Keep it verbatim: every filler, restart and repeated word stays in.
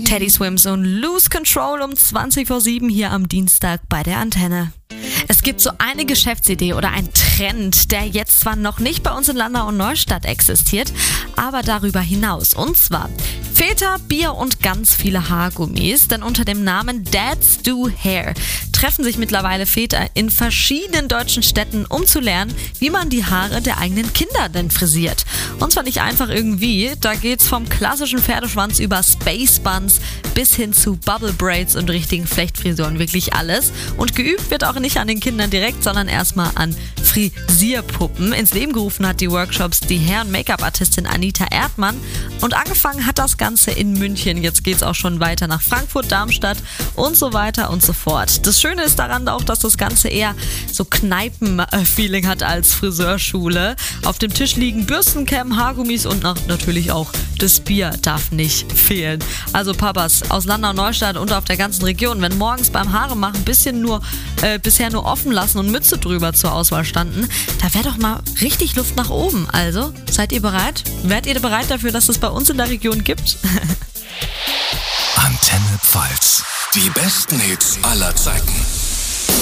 Teddy Swims und Lose Control um zwanzig vor sieben hier am Dienstag bei der Antenne. Es gibt so eine Geschäftsidee oder ein Trend, der jetzt zwar noch nicht bei uns in Landau und Neustadt existiert, aber darüber hinaus. Und zwar Feta, Bier und ganz viele Haargummis, denn unter dem Namen Dads Do Hair treffen sich mittlerweile Väter in verschiedenen deutschen Städten, um zu lernen, wie man die Haare der eigenen Kinder denn frisiert. Und zwar nicht einfach irgendwie, da geht's vom klassischen Pferdeschwanz über Space Buns bis hin zu Bubble Braids und richtigen Flechtfrisuren, wirklich alles. Und geübt wird auch nicht an den Kindern direkt, sondern erstmal an Frisierpuppen. Ins Leben gerufen hat die Workshops die Hair- und Make-up-Artistin Anita Erdmann. Und angefangen hat das Ganze in München. Jetzt geht's auch schon weiter nach Frankfurt, Darmstadt und so weiter und so fort. Das Schöne ist daran auch, dass das Ganze eher so Kneipen-Feeling hat als Friseurschule. Auf dem Tisch liegen Bürstenkämmen, Haargummis und natürlich auch das Bier darf nicht fehlen. Also Papas aus Landau und Neustadt und auf der ganzen Region, wenn morgens beim Haare machen bisschen nur, äh, bisher nur offen lassen und Mütze drüber zur Auswahl standen, da wäre doch mal richtig Luft nach oben. Also, seid ihr bereit? Wärt ihr bereit dafür, dass es bei uns in der Region gibt? Antenne Pfalz. Die besten Hits aller Zeiten.